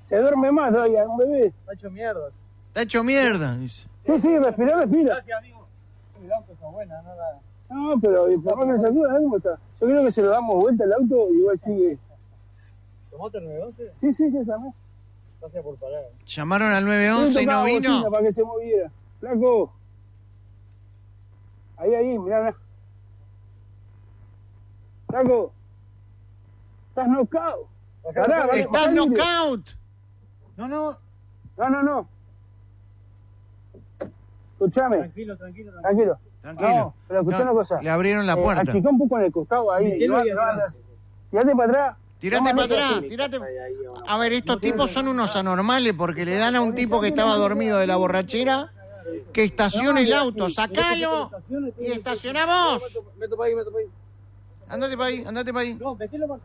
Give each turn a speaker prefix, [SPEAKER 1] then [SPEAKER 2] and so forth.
[SPEAKER 1] Se duerme más todavía, un bebé.
[SPEAKER 2] Está hecho mierda.
[SPEAKER 3] Está hecho mierda, dice.
[SPEAKER 1] Sí, respira.
[SPEAKER 2] Gracias, amigo. El auto está buena, nada.
[SPEAKER 1] No, pero por más que se duda, ¿cómo está? Yo creo que se lo damos vuelta al auto y igual sigue.
[SPEAKER 2] ¿Tomaste el 911?
[SPEAKER 1] Sí, también.
[SPEAKER 2] Gracias por parar.
[SPEAKER 3] Llamaron al 911 y no vino.
[SPEAKER 1] Para que se moviera. Flaco. Ahí, mirá. Flaco. Estás knockout.
[SPEAKER 3] ¡Estás knockout!
[SPEAKER 2] No.
[SPEAKER 1] Escuchame.
[SPEAKER 2] Tranquilo.
[SPEAKER 3] Tranquilo.
[SPEAKER 1] No, pero escuchá una cosa.
[SPEAKER 3] Le abrieron la puerta.
[SPEAKER 1] Achicá un poco en el costado ahí. Tirate para atrás.
[SPEAKER 3] Tirate para atrás, tirate. A ver, estos tipos son unos anormales porque le dan a un tipo que estaba dormido de la borrachera que estacione el auto. ¡Sacalo! Y estacionamos.
[SPEAKER 2] Meto para ahí.
[SPEAKER 3] Andate para ahí.
[SPEAKER 2] No, metelo más.